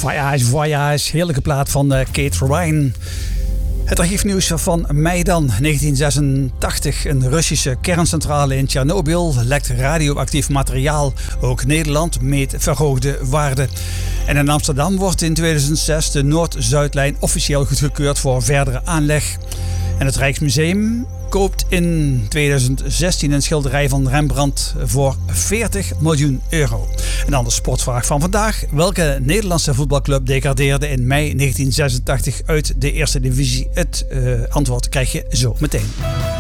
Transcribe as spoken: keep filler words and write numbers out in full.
Voyage, Voyage, heerlijke plaat van uh, Kate Ryan. Het archiefnieuws van mei dan, negentien zesentachtig. Een Russische kerncentrale in Tsjernobyl lekt radioactief materiaal. Ook Nederland meet verhoogde waarden. En in Amsterdam wordt in tweeduizend zes de Noord-Zuidlijn officieel goedgekeurd voor verdere aanleg. En het Rijksmuseum koopt in tweeduizend zestien een schilderij van Rembrandt voor veertig miljoen euro. En dan de sportvraag van vandaag. Welke Nederlandse voetbalclub degradeerde in mei negentien zesentachtig uit de eerste divisie? Het uh, antwoord krijg je zo meteen.